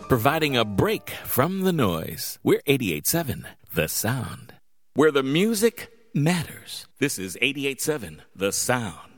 providing a break from the noise. We're 88.7 The Sound, where the music matters. This is 88.7 The Sound.